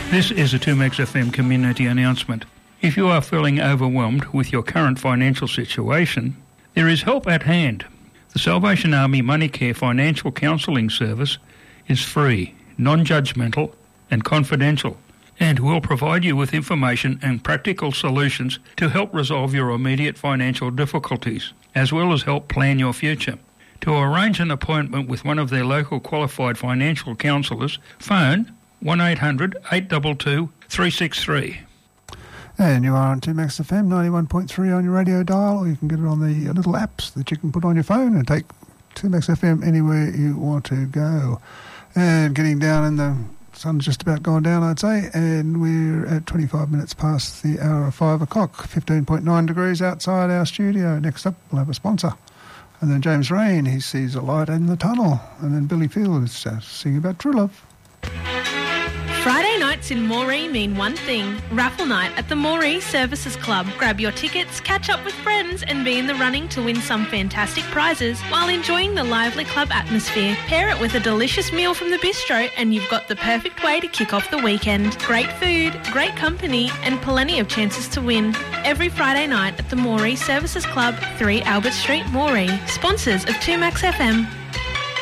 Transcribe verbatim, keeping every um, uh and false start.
This is a two Max F M community announcement. If you are feeling overwhelmed with your current financial situation, there is help at hand. The Salvation Army MoneyCare Financial Counselling Service is free, non-judgmental and confidential, and will provide you with information and practical solutions to help resolve your immediate financial difficulties, as well as help plan your future. To arrange an appointment with one of their local qualified financial counsellors, phone one eight hundred eight two two three six three. And you are on two Max F M ninety-one point three on your radio dial, or you can get it on the little apps that you can put on your phone and take two Max F M anywhere you want to go. And getting down, and the sun's just about gone down, I'd say, and we're at twenty-five minutes past the hour of five o'clock, fifteen point nine degrees outside our studio. Next up, we'll have a sponsor. And then James Rain, he sees a light in the tunnel. And then Billy Fields uh, singing about true love. Friday nights in Moree mean one thing, raffle night at the Moree Services Club. Grab your tickets, catch up with friends and be in the running to win some fantastic prizes while enjoying the lively club atmosphere. Pair it with a delicious meal from the bistro and you've got the perfect way to kick off the weekend. Great food, great company and plenty of chances to win. Every Friday night at the Moree Services Club, three Albert Street, Moree. Sponsors of two Max F M.